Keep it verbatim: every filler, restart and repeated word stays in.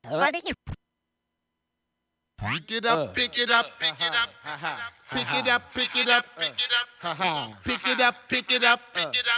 Pick it up, pick it up, pick it up, pick it up, pick it up, pick it up, pick it up, pick it up, pick it up, pick it up.